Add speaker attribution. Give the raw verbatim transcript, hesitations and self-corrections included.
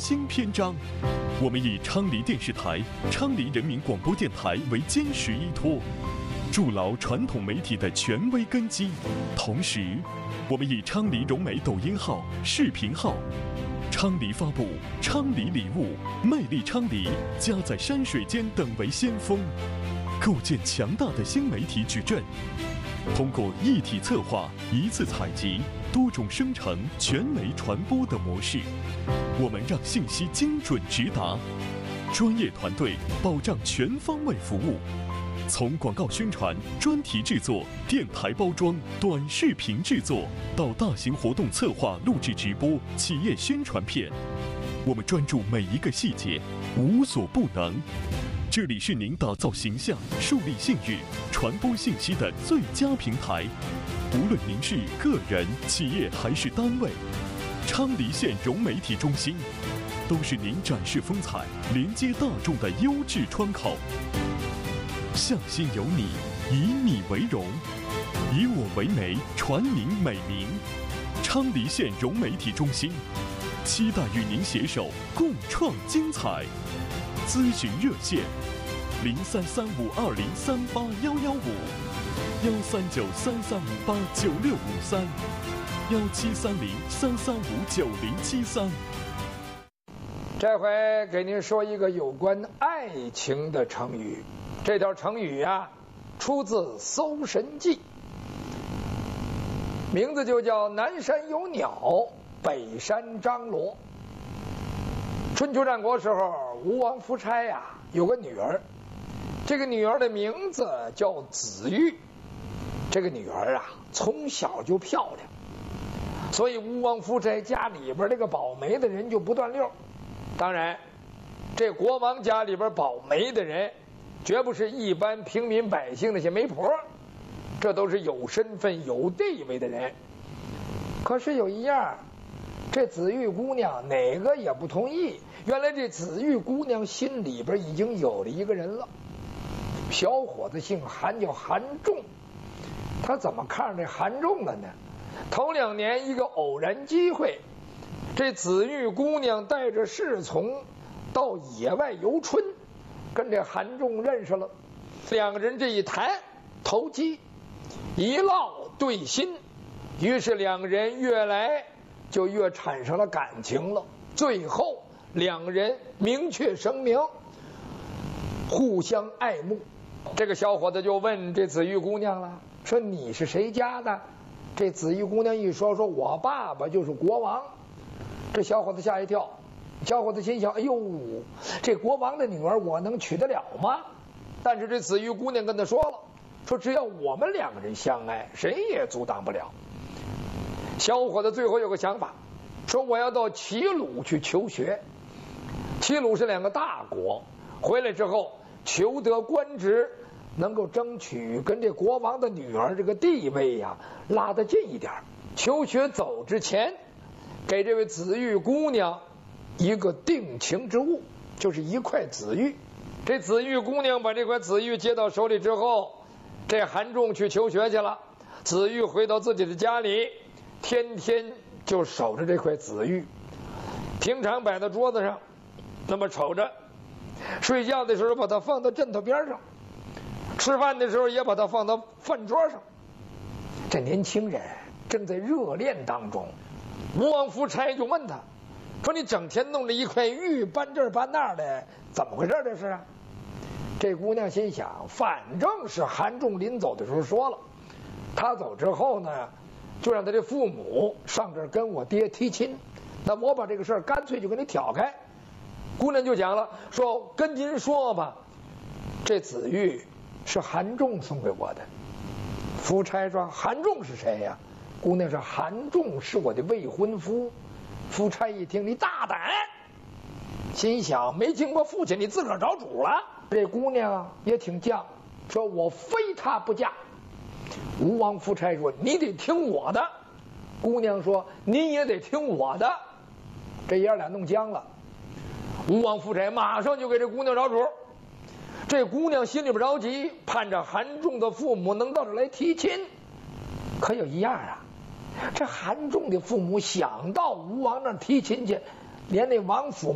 Speaker 1: 新篇章。我们以昌黎电视台、昌黎人民广播电台为坚实依托，筑牢传统媒体的权威根基。同时，我们以昌黎融媒抖音号、视频号、昌黎发布、昌黎礼物、魅力昌黎、家在山水间等为先锋，构建强大的新媒体矩阵。通过一体策划、一次采集、多种生成、全媒传播的模式，我们让信息精准直达，专业团队保障全方位服务。从广告宣传、专题制作、电台包装、短视频制作，到大型活动策划、录制直播、企业宣传片，我们专注每一个细节，无所不能。这里是您打造形象、树立信誉、传播信息的最佳平台。无论您是个人、企业还是单位，昌黎县融媒体中心都是您展示风采、连接大众的优质窗口。向心有你，以你为荣，以我为媒，传您美名。昌黎县融媒体中心，期待与您携手共创精彩。咨询热线：零三三五二零三八幺幺五，幺三九三三五八九六五三，幺七三零三三五九零七三。
Speaker 2: 这回给您说一个有关爱情的成语。这条成语啊，出自《搜神记》，名字就叫南山有鸟，北山张罗。春秋战国时候，吴王夫差呀、啊、有个女儿，这个女儿的名字叫子玉。这个女儿啊从小就漂亮，所以吴王夫差家里边这个保媒的人就不断溜。当然，这国王家里边保媒的人绝不是一般平民百姓那些媒婆，这都是有身份有地位的人。可是有一样，这子玉姑娘哪个也不同意。原来这子玉姑娘心里边已经有了一个人了，小伙子姓韩，叫韩仲。他怎么看上这韩仲了呢？头两年一个偶然机会，这子玉姑娘带着侍从到野外游春，跟这韩仲认识了。两个人这一谈投机，一烙对心，于是两个人越来就越产生了感情了。最后两个人明确声明，互相爱慕。这个小伙子就问这子玉姑娘了，说你是谁家的？这子玉姑娘一说，说我爸爸就是国王。这小伙子吓一跳，小伙子心想，哎呦，这国王的女儿我能娶得了吗？但是这子玉姑娘跟他说了，说只要我们两个人相爱，谁也阻挡不了。小伙子最后有个想法，说我要到齐鲁去求学。齐鲁是两个大国，回来之后求得官职，能够争取跟这国王的女儿这个地位呀拉得近一点。求学走之前，给这位子玉姑娘一个定情之物，就是一块紫玉。这紫玉姑娘把这块紫玉接到手里之后，这韩仲去求学去了。紫玉回到自己的家里，天天就守着这块紫玉，平常摆在桌子上，那么瞅着，睡觉的时候把它放到枕头边上，吃饭的时候也把它放到饭桌上。这年轻人正在热恋当中，吴王夫差就问他，说你整天弄着一块玉搬这儿搬那儿的，怎么回事这是啊？这姑娘心想，反正是韩仲临走的时候说了，他走之后呢，就让他的父母上这儿跟我爹提亲，那我把这个事儿干脆就给你挑开。姑娘就讲了，说跟您说吧，这紫玉是韩仲送给我的。夫差说，韩仲是谁呀？姑娘说，韩仲是我的未婚夫。夫差一听，你大胆，心想没经过父亲你自个儿找主了。这姑娘也挺犟，说我非他不嫁。吴王夫差说，你得听我的。姑娘说，你也得听我的。这爷俩弄僵了，吴王夫差马上就给这姑娘找主。这姑娘心里边着急，盼着韩仲的父母能到这来提亲。可有一样啊，这韩仲的父母想到吴王那儿提亲去，连那王府